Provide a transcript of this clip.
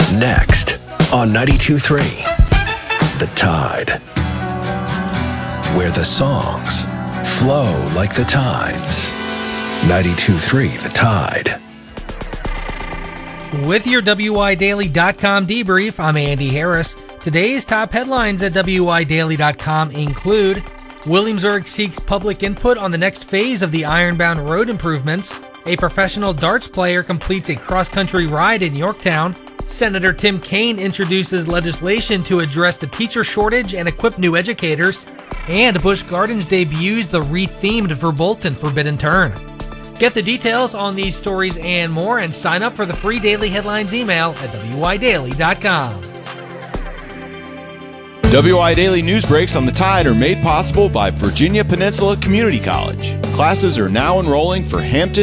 Next on 92.3, The Tide, where the songs flow like the tides. 92.3, The Tide. With your WIDaily.com debrief, I'm Andy Harris. Today's top headlines at WIDaily.com include Williamsburg seeks public input on the next phase of the Ironbound road improvements. A professional darts player completes a cross-country ride in Yorktown. Senator Tim Kaine introduces legislation to address the teacher shortage and equip new educators. And Busch Gardens debuts the rethemed Verbolten Forbidden Turn. Get the details on these stories and more and sign up for the free daily headlines email at WIDaily.com. WI Daily News Breaks on the Tide are made possible by Virginia Peninsula Community College. Classes are now enrolling for Hampton